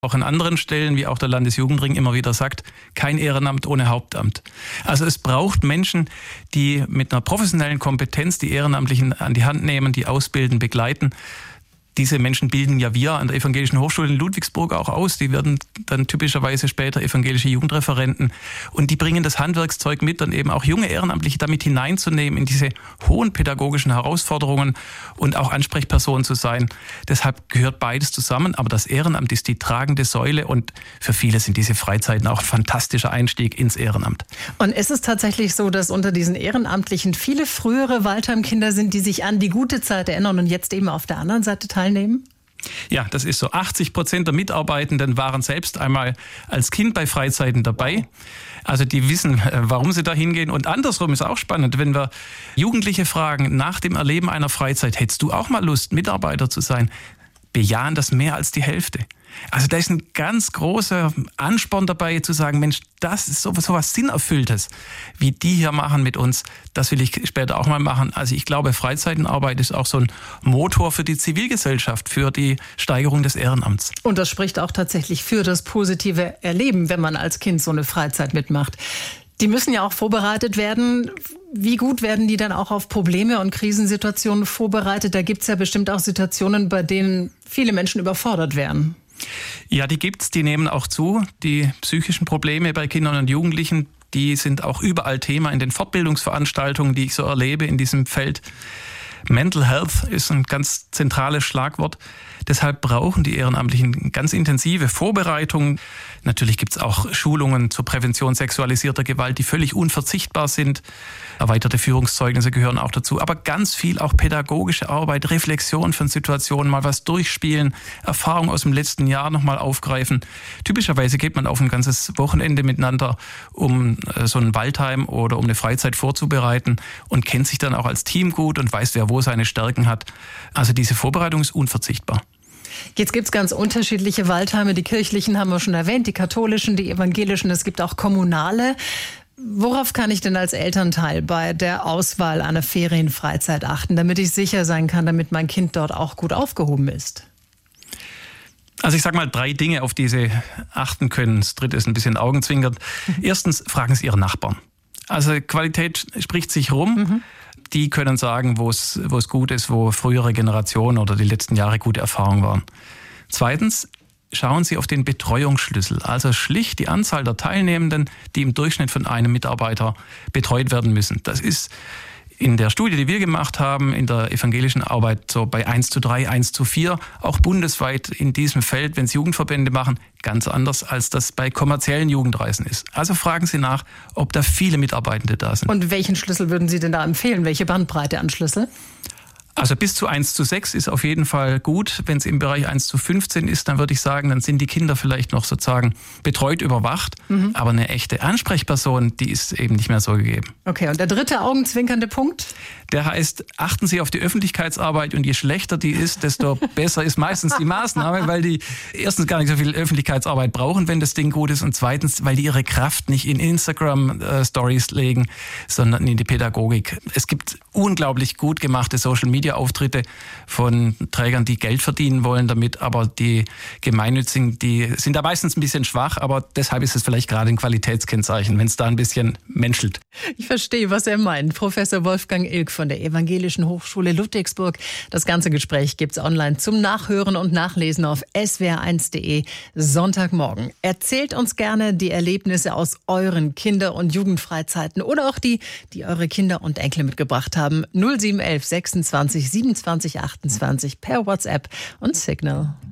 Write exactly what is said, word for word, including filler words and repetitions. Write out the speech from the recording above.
auch an anderen Stellen, wie auch der Landesjugendring immer wieder sagt, kein Ehrenamt ohne Hauptamt. Also es braucht Menschen, die mit einer professionellen Kompetenz die Ehrenamtlichen an die Hand nehmen, die ausbilden, begleiten. Diese Menschen bilden ja wir an der Evangelischen Hochschule in Ludwigsburg auch aus. Die werden dann typischerweise später evangelische Jugendreferenten. Und die bringen das Handwerkszeug mit, dann eben auch junge Ehrenamtliche damit hineinzunehmen in diese hohen pädagogischen Herausforderungen und auch Ansprechpersonen zu sein. Deshalb gehört beides zusammen. Aber das Ehrenamt ist die tragende Säule und für viele sind diese Freizeiten auch ein fantastischer Einstieg ins Ehrenamt. Und ist es tatsächlich so, dass unter diesen Ehrenamtlichen viele frühere Waldheim-Kinder sind, die sich an die gute Zeit erinnern und jetzt eben auf der anderen Seite teilnehmen? Ja, das ist so. achtzig Prozent der Mitarbeitenden waren selbst einmal als Kind bei Freizeiten dabei. Also die wissen, warum sie da hingehen. Und andersrum ist auch spannend, wenn wir Jugendliche fragen, nach dem Erleben einer Freizeit, hättest du auch mal Lust, Mitarbeiter zu sein? Bejahen das mehr als die Hälfte. Also da ist ein ganz großer Ansporn dabei zu sagen, Mensch, das ist so, so was Sinnerfülltes, wie die hier machen mit uns. Das will ich später auch mal machen. Also ich glaube, Freizeitenarbeit ist auch so ein Motor für die Zivilgesellschaft, für die Steigerung des Ehrenamts. Und das spricht auch tatsächlich für das positive Erleben, wenn man als Kind so eine Freizeit mitmacht. Die müssen ja auch vorbereitet werden. Wie gut werden die dann auch auf Probleme und Krisensituationen vorbereitet? Da gibt es ja bestimmt auch Situationen, bei denen viele Menschen überfordert wären. Ja, die gibt's, die nehmen auch zu. Die psychischen Probleme bei Kindern und Jugendlichen, die sind auch überall Thema in den Fortbildungsveranstaltungen, die ich so erlebe in diesem Feld. Mental Health ist ein ganz zentrales Schlagwort. Deshalb brauchen die Ehrenamtlichen ganz intensive Vorbereitungen. Natürlich gibt es auch Schulungen zur Prävention sexualisierter Gewalt, die völlig unverzichtbar sind. Erweiterte Führungszeugnisse gehören auch dazu. Aber ganz viel auch pädagogische Arbeit, Reflexion von Situationen, mal was durchspielen, Erfahrung aus dem letzten Jahr nochmal aufgreifen. Typischerweise geht man auf ein ganzes Wochenende miteinander, um so ein Waldheim oder um eine Freizeit vorzubereiten und kennt sich dann auch als Team gut und weiß, wer wo seine Stärken hat. Also diese Vorbereitung ist unverzichtbar. Jetzt gibt es ganz unterschiedliche Waldheime. Die kirchlichen haben wir schon erwähnt, die katholischen, die evangelischen. Es gibt auch kommunale. Worauf kann ich denn als Elternteil bei der Auswahl einer Ferienfreizeit achten, damit ich sicher sein kann, damit mein Kind dort auch gut aufgehoben ist? Also ich sage mal drei Dinge, auf die Sie achten können. Das dritte ist ein bisschen augenzwinkernd. Erstens, fragen Sie Ihre Nachbarn. Also Qualität spricht sich rum. Mhm. Die können sagen, wo es, wo es gut ist, wo frühere Generationen oder die letzten Jahre gute Erfahrungen waren. Zweitens, schauen Sie auf den Betreuungsschlüssel. Also schlicht die Anzahl der Teilnehmenden, die im Durchschnitt von einem Mitarbeiter betreut werden müssen. Das ist in der Studie, die wir gemacht haben, in der evangelischen Arbeit so bei eins zu drei, eins zu vier, auch bundesweit in diesem Feld, wenn es Jugendverbände machen, ganz anders, als das bei kommerziellen Jugendreisen ist. Also fragen Sie nach, ob da viele Mitarbeitende da sind. Und welchen Schlüssel würden Sie denn da empfehlen? Welche Bandbreite an Schlüssel? Also bis zu eins zu sechs ist auf jeden Fall gut. Wenn es im Bereich eins zu fünfzehn ist, dann würde ich sagen, dann sind die Kinder vielleicht noch sozusagen betreut, überwacht. Mhm. Aber eine echte Ansprechperson, die ist eben nicht mehr so gegeben. Okay, und der dritte augenzwinkernde Punkt? Der heißt, achten Sie auf die Öffentlichkeitsarbeit und je schlechter die ist, desto besser ist meistens die Maßnahme, weil die erstens gar nicht so viel Öffentlichkeitsarbeit brauchen, wenn das Ding gut ist und zweitens, weil die ihre Kraft nicht in Instagram-Stories legen, sondern in die Pädagogik. Es gibt unglaublich gut gemachte Social-Media-Auftritte von Trägern, die Geld verdienen wollen damit, aber die Gemeinnützigen, die sind da meistens ein bisschen schwach, aber deshalb ist es vielleicht gerade ein Qualitätskennzeichen, wenn es da ein bisschen menschelt. Ich verstehe, was er meint. Professor Wolfgang Ilg von der Evangelischen Hochschule Ludwigsburg. Das ganze Gespräch gibt's online zum Nachhören und Nachlesen auf s w r eins punkt d e Sonntagmorgen. Erzählt uns gerne die Erlebnisse aus euren Kinder- und Jugendfreizeiten oder auch die, die eure Kinder und Enkel mitgebracht haben. null sieben eins eins sechsundzwanzig siebenundzwanzig achtundzwanzig per WhatsApp und Signal.